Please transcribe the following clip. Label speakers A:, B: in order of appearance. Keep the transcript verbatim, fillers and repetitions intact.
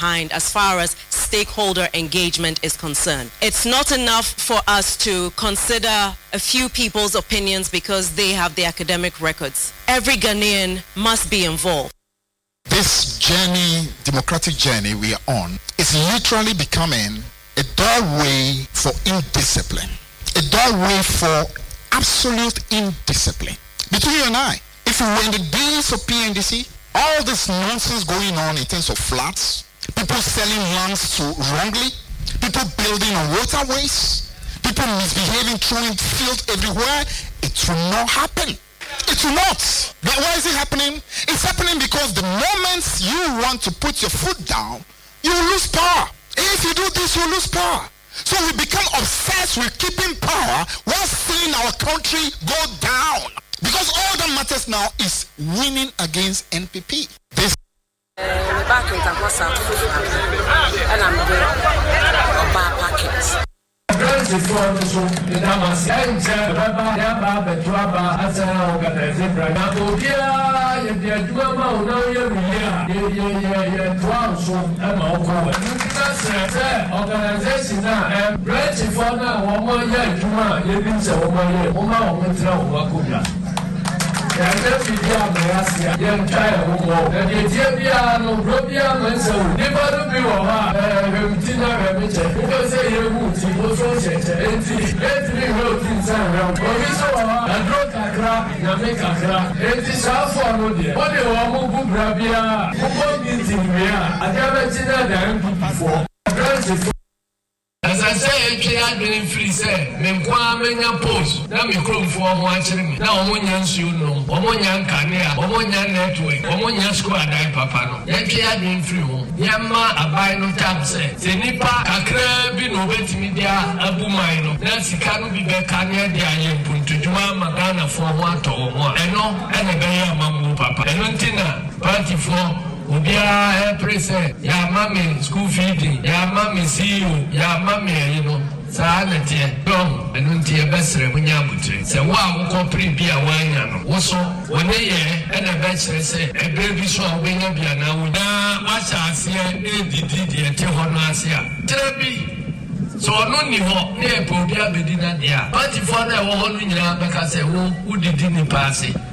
A: behind as far as stakeholder engagement is concerned. It's not enough for us to consider a few people's opinions because they have the academic records. Every Ghanaian must be involved.
B: This journey, democratic journey we are on, is literally becoming a doorway for indiscipline. A doorway for absolute indiscipline. Between you and I, if we were in the days of P N D C, all this nonsense going on in terms of flats, people selling lands to wrongly, people building on waterways, people misbehaving, throwing filth everywhere, it will not happen. It will not. But why is it happening? It's happening because the moment you want to put your foot down, you lose power. If you do this, you lose power. So we become obsessed with keeping power while seeing our country go down. Because all that matters now is winning against N P P. This
C: back in South and I'm going to packets.
D: As I say, I been free say, men kwamenya post, na me krom for watching me. Now omonya nsu no, omonya nkanea, omonya network, omonya school adai papa no. Yaki I been free ho. Yamma abai no tap say, se nipa kakra bi no betimi dia abu mai no. Na sika no bi be kanea dia yempuntu djuma magana for ho ato ho. Eno ene be ya mamu papa. Eno ntina party for Ubia present, ya mami school feeding, ya mami see you, ya mami, you know, Sanity, Dom, and Untia Bessere, when Yamutre. Say, wow, compre be a wine, also, one year, and a bachelor say, a baby saw wing up here now, Masha, see, and Didi, and Tihonasia. Terapi. So, no niveau, near Podia Bedina, yeah. But if one I want to know, because I who did in pass it.